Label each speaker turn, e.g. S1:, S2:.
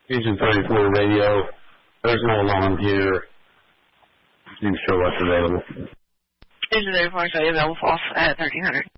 S1: Station 34 radio. There's no alarm here. You can show what's available.
S2: Station 34 show you available false at 1300.